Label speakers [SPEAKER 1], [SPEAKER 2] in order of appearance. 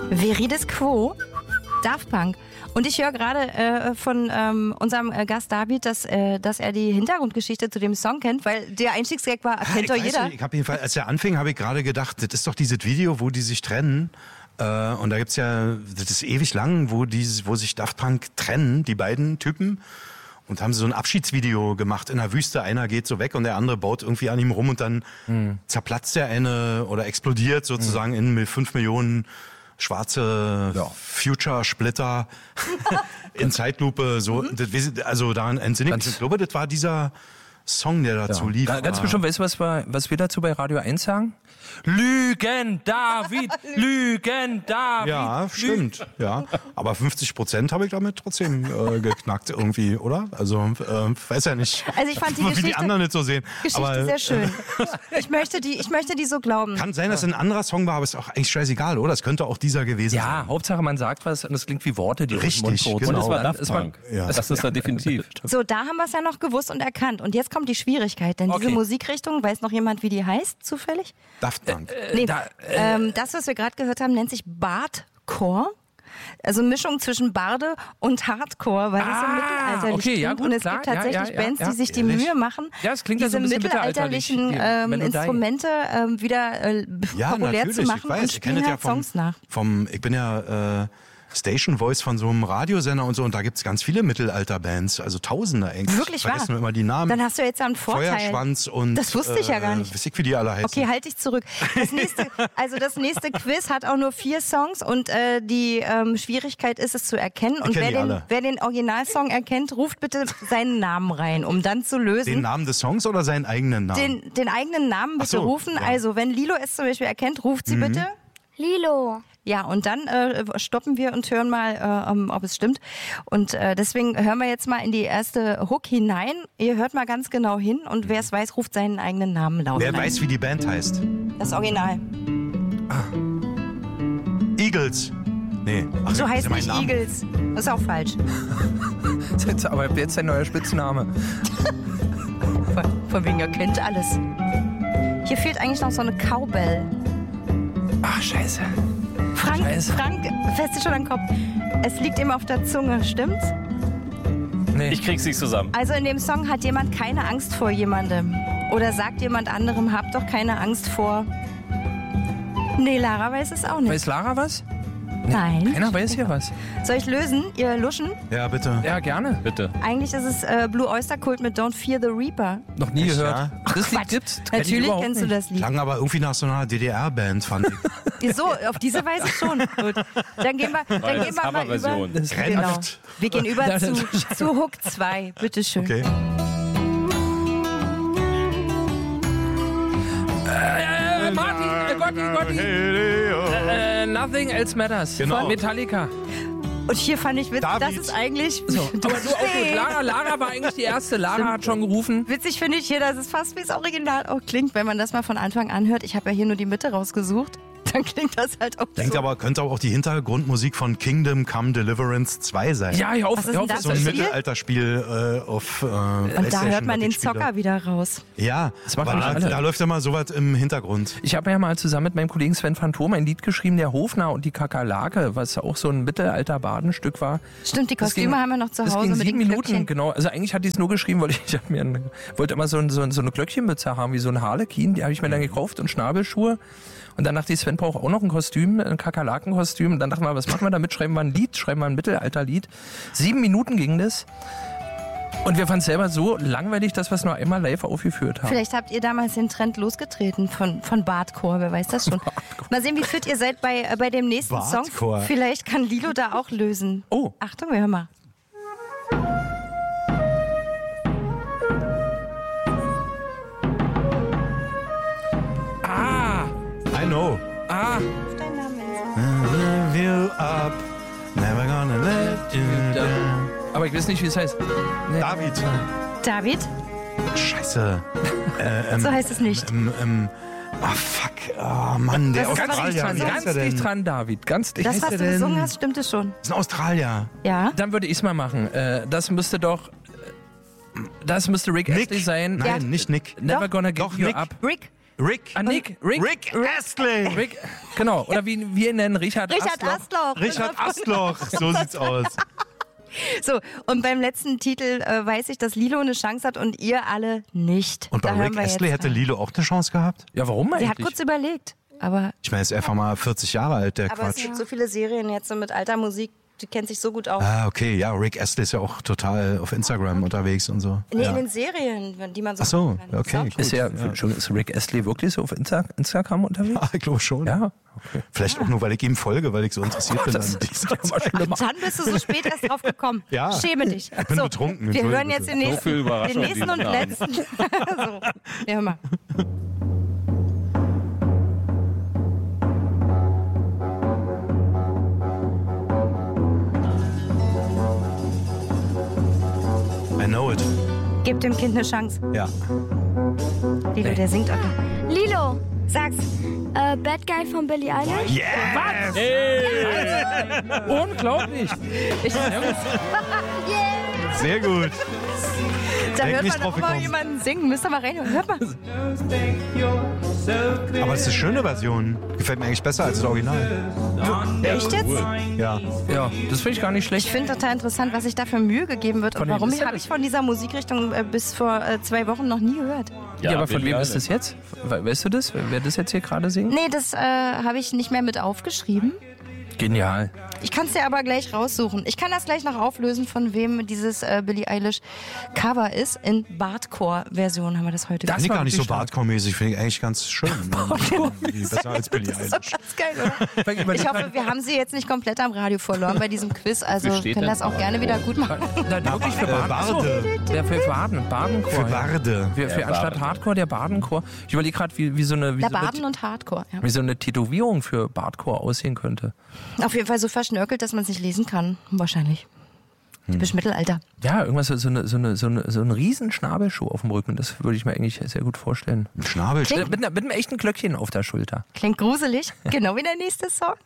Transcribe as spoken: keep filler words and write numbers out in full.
[SPEAKER 1] Veridis Quo, Daft Punk. Und ich höre gerade äh, von ähm, unserem äh, Gast David, dass, äh, dass er die Hintergrundgeschichte zu dem Song kennt, weil der Einstiegsgag war, kennt doch jeder.
[SPEAKER 2] Nicht, ich habe jedenfalls, als er anfing, habe ich gerade gedacht, das ist doch dieses Video, wo die sich trennen. Äh, und da gibt's ja, das ist ewig lang, wo, die, wo sich Daft Punk trennen, die beiden Typen. Und haben so ein Abschiedsvideo gemacht in der Wüste. Einer geht so weg und der andere baut irgendwie an ihm rum und dann hm. zerplatzt der eine oder explodiert sozusagen hm. in fünf Millionen schwarze ja. Future-Splitter in Zeitlupe. So, mhm. das, also daran entsinne ich mich. Ich glaube, das war dieser Song, der dazu ja. lief.
[SPEAKER 3] Ganz bestimmt, weißt du, was wir, was wir dazu bei Radio eins sagen? Lügen, David! Lügen, David!
[SPEAKER 2] Ja, stimmt. Ja. Aber fünfzig Prozent habe ich damit trotzdem äh, geknackt irgendwie, oder? Also, äh, weiß ja nicht,
[SPEAKER 1] also ich fand die
[SPEAKER 2] wie
[SPEAKER 1] Geschichte,
[SPEAKER 2] die anderen nicht so sehen.
[SPEAKER 1] Geschichte aber, sehr schön. Ich möchte, die, ich möchte die so glauben.
[SPEAKER 2] Kann sein, dass es ein anderer Song war, aber ist auch eigentlich scheißegal, oder? Es könnte auch dieser gewesen
[SPEAKER 3] ja,
[SPEAKER 2] sein.
[SPEAKER 3] Ja, Hauptsache man sagt was und es klingt wie Worte, die
[SPEAKER 2] richtig,
[SPEAKER 3] genau.
[SPEAKER 4] Und es war Daft Punk. Ja. Das ist da definitiv.
[SPEAKER 1] So, da haben wir es ja noch gewusst und erkannt. Und jetzt kommt die Schwierigkeit, denn
[SPEAKER 3] okay.
[SPEAKER 1] diese Musikrichtung, weiß noch jemand, wie die heißt, zufällig?
[SPEAKER 2] Daft Punk.
[SPEAKER 1] Äh, nee, da, äh, ähm, das, was wir gerade gehört haben, nennt sich Bardcore. Also Mischung zwischen Barde und Hardcore, weil das
[SPEAKER 3] ah,
[SPEAKER 1] so mittelalterlich
[SPEAKER 3] okay, ja,
[SPEAKER 1] klingt.
[SPEAKER 3] gut,
[SPEAKER 1] Und es
[SPEAKER 3] klar,
[SPEAKER 1] gibt tatsächlich
[SPEAKER 3] ja, ja,
[SPEAKER 1] Bands,
[SPEAKER 3] ja,
[SPEAKER 1] die sich die
[SPEAKER 2] ehrlich?
[SPEAKER 1] Mühe machen,
[SPEAKER 3] ja, es klingt
[SPEAKER 1] diese
[SPEAKER 3] ja so ein
[SPEAKER 1] mittelalterlichen ähm, Instrumente ähm, wieder äh,
[SPEAKER 2] ja,
[SPEAKER 1] populär zu machen
[SPEAKER 2] ich weiß,
[SPEAKER 1] und spielen halt
[SPEAKER 2] ja vom,
[SPEAKER 1] Songs nach.
[SPEAKER 2] Vom, ich bin ja äh, Station Voice von so einem Radiosender und so und da gibt es ganz viele Mittelalter-Bands, also Tausende eigentlich.
[SPEAKER 1] Wirklich wahr?
[SPEAKER 2] Vergessen wir immer die Namen.
[SPEAKER 1] Dann hast du jetzt ja einen Vorteil.
[SPEAKER 2] Feuerschwanz und...
[SPEAKER 1] Das wusste ich ja gar nicht.
[SPEAKER 2] Äh, weiß ich, wie die alle heißen.
[SPEAKER 1] Okay, halt dich zurück. Das nächste, also das nächste Quiz hat auch nur vier Songs und äh, die ähm, Schwierigkeit ist es zu erkennen. Und wer den, wer den Originalsong erkennt, ruft bitte seinen Namen rein, um dann zu lösen.
[SPEAKER 2] Den Namen des Songs oder seinen eigenen Namen?
[SPEAKER 1] Den, den eigenen Namen bitte
[SPEAKER 2] so,
[SPEAKER 1] rufen.
[SPEAKER 2] ja.
[SPEAKER 1] Also wenn Lilo es zum Beispiel erkennt, ruft sie mhm. bitte.
[SPEAKER 5] Lilo.
[SPEAKER 1] Ja, und dann äh, stoppen wir und hören mal, äh, um, ob es stimmt. Und äh, deswegen hören wir jetzt mal in die erste Hook hinein. Ihr hört mal ganz genau hin und wer es weiß, ruft seinen eigenen Namen laut.
[SPEAKER 2] Wer
[SPEAKER 1] rein.
[SPEAKER 2] weiß, wie die Band heißt?
[SPEAKER 1] Das Original.
[SPEAKER 2] Ah. Eagles. Nee. Ach,
[SPEAKER 1] so heißt
[SPEAKER 2] ja
[SPEAKER 1] nicht
[SPEAKER 2] Name.
[SPEAKER 1] Eagles. Das ist auch falsch.
[SPEAKER 3] Aber jetzt dein neuer Spitzname.
[SPEAKER 1] Von, von wegen, er kennt alles. Hier fehlt eigentlich noch so eine Cowbell.
[SPEAKER 3] Ach, scheiße.
[SPEAKER 1] Frank,
[SPEAKER 3] Scheiße.
[SPEAKER 1] Frank, fest schon am Kopf. Es liegt ihm auf der Zunge, stimmt's?
[SPEAKER 4] Nee. Ich krieg's nicht zusammen.
[SPEAKER 1] Also in dem Song hat jemand keine Angst vor jemandem. Oder sagt jemand anderem, habt doch keine Angst vor... Nee, Lara weiß es auch nicht.
[SPEAKER 3] Weiß Lara was?
[SPEAKER 1] Nee, Nein.
[SPEAKER 3] Keiner weiß hier was.
[SPEAKER 1] Soll ich lösen, ihr Luschen?
[SPEAKER 2] Ja, bitte.
[SPEAKER 3] Ja, gerne.
[SPEAKER 4] Bitte.
[SPEAKER 1] Eigentlich ist es äh, Blue Oyster Cult mit Don't Fear the Reaper.
[SPEAKER 3] Noch nie
[SPEAKER 2] Echt,
[SPEAKER 3] gehört.
[SPEAKER 2] ja?
[SPEAKER 3] Das Lied gibt's.
[SPEAKER 1] Natürlich kennst du das Lied.
[SPEAKER 2] Klang aber irgendwie nach so einer D D R-Band, fand ich.
[SPEAKER 1] So, auf diese Weise schon. Gut. Dann gehen wir, dann gehen wir mal über.
[SPEAKER 3] Das
[SPEAKER 1] Genau. Wir gehen über zu, zu Hook zwei. Bitteschön.
[SPEAKER 2] Okay.
[SPEAKER 3] Äh, Martin, äh, Gotti, Gotti. Äh, äh, Nothing Else Matters.
[SPEAKER 2] Genau.
[SPEAKER 3] Von Metallica.
[SPEAKER 1] Und hier fand ich witzig,
[SPEAKER 2] David.
[SPEAKER 1] das ist eigentlich...
[SPEAKER 3] So, aber du auch gut. Lara, Lara war eigentlich die erste. Lara hat schon gerufen.
[SPEAKER 1] Witzig finde ich hier, dass es fast wie das Original auch klingt, wenn man das mal von Anfang an hört. Ich habe ja hier nur die Mitte rausgesucht. Dann klingt das halt auch
[SPEAKER 2] Denkt
[SPEAKER 1] so.
[SPEAKER 2] aber, könnte aber auch die Hintergrundmusik von Kingdom Come Deliverance zwei sein.
[SPEAKER 3] Ja, ich hoffe,
[SPEAKER 1] Was ist
[SPEAKER 3] ich hoffe
[SPEAKER 1] denn das
[SPEAKER 2] So ein
[SPEAKER 1] Spiel?
[SPEAKER 2] Mittelalterspiel äh, auf äh,
[SPEAKER 1] Und da hört man den Zocker wieder raus.
[SPEAKER 2] Ja,
[SPEAKER 3] Das machen
[SPEAKER 2] aber
[SPEAKER 3] nicht
[SPEAKER 2] da,
[SPEAKER 3] alle.
[SPEAKER 2] da läuft immer sowas im Hintergrund.
[SPEAKER 3] Ich habe ja mal zusammen mit meinem Kollegen Sven Phantom ein Lied geschrieben, der Hofner und die Kakerlake, was auch so ein Mittelalter-Badenstück war.
[SPEAKER 1] Stimmt, die
[SPEAKER 3] Das
[SPEAKER 1] Kostüme
[SPEAKER 3] ging-
[SPEAKER 1] haben wir noch zu
[SPEAKER 3] Das
[SPEAKER 1] Hause
[SPEAKER 3] ging
[SPEAKER 1] mit
[SPEAKER 3] sieben
[SPEAKER 1] den
[SPEAKER 3] Minuten,
[SPEAKER 1] Glöckchen.
[SPEAKER 3] genau. Also eigentlich hatte ich es nur geschrieben, weil ich, ich hab mir ein, wollte immer so, ein, so, ein, so eine Glöckchenmütze haben, wie so ein Harlekin. Die habe ich mir dann gekauft und Schnabelschuhe. Und dann dachte ich, Sven braucht auch noch ein Kostüm, ein Kakerlakenkostüm. Und dann dachten wir, was machen wir damit? Schreiben wir ein Lied, schreiben wir ein Mittelalterlied. Sieben Minuten ging das. Und wir fanden es selber so langweilig, dass wir es nur einmal live aufgeführt haben.
[SPEAKER 1] Vielleicht habt ihr damals den Trend losgetreten von, von Bardcore, wer weiß das schon. Mal sehen, wie fit ihr seid bei, äh, bei dem nächsten
[SPEAKER 2] Bardcore.
[SPEAKER 1] Song. Vielleicht kann Lilo da auch lösen.
[SPEAKER 3] Oh.
[SPEAKER 1] Achtung, wir hören mal.
[SPEAKER 3] Ah,
[SPEAKER 2] I know.
[SPEAKER 3] ah.
[SPEAKER 1] Dein Name
[SPEAKER 2] Live you up, never gonna let you down.
[SPEAKER 3] Aber ich weiß nicht, wie es heißt. Nee.
[SPEAKER 2] David.
[SPEAKER 1] David?
[SPEAKER 2] Scheiße. Äh, ähm,
[SPEAKER 1] So heißt es nicht.
[SPEAKER 2] Ähm, ähm, ah, fuck. Oh, Mann, der
[SPEAKER 1] Das ist aber
[SPEAKER 2] Australier.
[SPEAKER 1] richtig
[SPEAKER 2] Wie heißt
[SPEAKER 3] Ganz
[SPEAKER 2] er denn?
[SPEAKER 3] dicht dran, David. Ganz dicht.
[SPEAKER 1] Das,
[SPEAKER 2] heißt
[SPEAKER 1] was
[SPEAKER 2] er
[SPEAKER 1] du
[SPEAKER 2] denn?
[SPEAKER 1] gesungen hast, stimmt es schon.
[SPEAKER 2] Das ist ein Australier.
[SPEAKER 1] Ja?
[SPEAKER 3] Dann würde ich es mal machen. Äh, das müsste doch. Das müsste Rick
[SPEAKER 2] Nick.
[SPEAKER 3] Astley sein.
[SPEAKER 2] Nein,
[SPEAKER 1] Ja.
[SPEAKER 2] nicht Nick.
[SPEAKER 3] Never
[SPEAKER 1] Doch.
[SPEAKER 3] gonna give
[SPEAKER 2] Doch,
[SPEAKER 3] you
[SPEAKER 2] Nick.
[SPEAKER 3] up.
[SPEAKER 1] Rick,
[SPEAKER 2] Rick.
[SPEAKER 3] Ah, Nick. Rick.
[SPEAKER 2] Rick Astley.
[SPEAKER 3] Rick, genau. Oder wie wir ihn nennen, Richard,
[SPEAKER 1] Richard
[SPEAKER 3] Astloch.
[SPEAKER 1] Astloch.
[SPEAKER 2] Richard Astloch. So sieht's aus.
[SPEAKER 1] So, und beim letzten Titel äh, weiß ich, dass Lilo eine Chance hat und ihr alle nicht.
[SPEAKER 2] Und bei
[SPEAKER 1] Da hören
[SPEAKER 2] Rick
[SPEAKER 1] wir
[SPEAKER 2] Astley
[SPEAKER 1] jetzt
[SPEAKER 2] hätte
[SPEAKER 1] rein.
[SPEAKER 2] Lilo auch eine Chance gehabt?
[SPEAKER 3] Ja, warum eigentlich?
[SPEAKER 1] Sie hat kurz überlegt, aber,
[SPEAKER 2] Ich meine, er ist einfach mal vierzig Jahre alt, der
[SPEAKER 1] aber es
[SPEAKER 2] Quatsch.
[SPEAKER 1] gibt so viele Serien jetzt so mit alter Musik, die kennt sich so gut aus.
[SPEAKER 2] Ah, okay, ja, Rick Astley ist ja auch total auf Instagram unterwegs und so.
[SPEAKER 1] Nee,
[SPEAKER 2] ja.
[SPEAKER 1] in den Serien, die man so
[SPEAKER 2] Ach so,
[SPEAKER 1] gucken kann.
[SPEAKER 2] okay,
[SPEAKER 1] Ist auch
[SPEAKER 2] gut.
[SPEAKER 3] Ist, ja, schon, ist Rick Astley wirklich so auf Insta Instagram unterwegs?
[SPEAKER 2] Ah, ich glaube schon.
[SPEAKER 3] Ja, okay.
[SPEAKER 2] Vielleicht auch nur, weil ich ihm folge, weil ich so interessiert bin
[SPEAKER 3] das
[SPEAKER 2] an dieser
[SPEAKER 3] ist aber schlimm.
[SPEAKER 1] Dann bist du so spät erst drauf gekommen.
[SPEAKER 2] Ja.
[SPEAKER 1] Schäme dich.
[SPEAKER 2] Ich bin
[SPEAKER 1] so,
[SPEAKER 2] betrunken,
[SPEAKER 1] Wir hören
[SPEAKER 2] entschuldige
[SPEAKER 1] jetzt
[SPEAKER 2] bitte.
[SPEAKER 1] den
[SPEAKER 4] So
[SPEAKER 1] nächsten,
[SPEAKER 4] viel Überraschung
[SPEAKER 1] den nächsten und
[SPEAKER 4] diesen Abend.
[SPEAKER 1] letzten. so. Ja, hör mal.
[SPEAKER 2] I know it.
[SPEAKER 1] Gib dem Kind eine Chance.
[SPEAKER 2] Ja.
[SPEAKER 1] Lilo, der singt auch.
[SPEAKER 5] Lilo,
[SPEAKER 1] Sag's.
[SPEAKER 5] äh, Bad Guy von Billie Eilish.
[SPEAKER 2] Yes!
[SPEAKER 3] Unglaublich.
[SPEAKER 2] Sehr gut.
[SPEAKER 1] Da
[SPEAKER 2] Denk
[SPEAKER 1] hört
[SPEAKER 2] nicht
[SPEAKER 1] man
[SPEAKER 2] drauf
[SPEAKER 1] doch immer
[SPEAKER 2] gekommen.
[SPEAKER 1] jemanden singen. Müsst ihr mal reinhören. Hört mal.
[SPEAKER 2] Aber es ist eine schöne Version. Gefällt mir eigentlich besser als das Original.
[SPEAKER 1] Echt jetzt?
[SPEAKER 2] Ja.
[SPEAKER 3] Ja, das finde ich gar nicht
[SPEAKER 1] Ich
[SPEAKER 3] schlecht.
[SPEAKER 1] finde total interessant, was sich da für Mühe gegeben wird. Und
[SPEAKER 3] Von wem
[SPEAKER 1] warum
[SPEAKER 3] ist denn
[SPEAKER 1] habe
[SPEAKER 3] das?
[SPEAKER 1] ich von dieser Musikrichtung äh, bis vor äh, zwei Wochen noch nie gehört?
[SPEAKER 3] Ja, aber von
[SPEAKER 4] Billie
[SPEAKER 3] wem ist
[SPEAKER 4] Eilish.
[SPEAKER 3] das jetzt? We- Weißt du das? Wer wer das jetzt hier gerade singt?
[SPEAKER 1] Nee, das äh, habe ich nicht mehr mit aufgeschrieben.
[SPEAKER 3] Genial.
[SPEAKER 1] Ich kann es dir aber gleich raussuchen. Ich kann das gleich noch auflösen, von wem dieses äh, Billie Eilish Cover ist. In Bardcore-Version haben wir das heute
[SPEAKER 3] Das
[SPEAKER 2] Finde ich
[SPEAKER 3] war
[SPEAKER 2] gar nicht so
[SPEAKER 3] wirklich stark.
[SPEAKER 2] Bardcore-mäßig. Finde ich eigentlich ganz schön. Besser als Billie
[SPEAKER 1] Das ist
[SPEAKER 2] Eilish.
[SPEAKER 1] doch ganz geil, oder? Ich hoffe, wir haben sie jetzt nicht komplett am Radio verloren bei diesem Quiz. Also
[SPEAKER 4] Wie steht
[SPEAKER 1] können
[SPEAKER 4] denn?
[SPEAKER 1] das auch gerne wieder gut machen.
[SPEAKER 3] Na, wirklich für
[SPEAKER 2] Äh,
[SPEAKER 3] Baden.
[SPEAKER 2] Barde.
[SPEAKER 3] So, der für Baden, Badenchor.
[SPEAKER 2] Für
[SPEAKER 3] ja.
[SPEAKER 2] Barde.
[SPEAKER 3] Für, für
[SPEAKER 4] Der
[SPEAKER 3] anstatt
[SPEAKER 4] Baden.
[SPEAKER 3] Hardcore der Badenchor. Ich überlege gerade, wie, wie, so eine, wie,
[SPEAKER 1] Der
[SPEAKER 3] so eine,
[SPEAKER 1] Baden und Hardcore. Ja.
[SPEAKER 3] wie so eine Tätowierung für Bardcore aussehen könnte.
[SPEAKER 1] Auf jeden Fall so verschnörkelt, dass man es nicht lesen kann. Wahrscheinlich. Typisch Mittelalter.
[SPEAKER 3] Ja, irgendwas, so eine, so eine, so eine, so ein riesen Schnabelschuh auf dem Rücken. Das würde ich mir eigentlich sehr gut vorstellen.
[SPEAKER 2] Ein Schnabel.
[SPEAKER 3] Mit, einer- mit einem echten Glöckchen auf der Schulter.
[SPEAKER 1] Klingt gruselig. Genau wie der nächste Song.